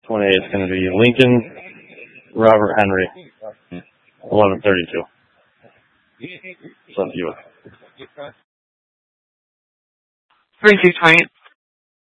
28 is going to be Lincoln Robert Henry, 1132. It's up to you. 3220.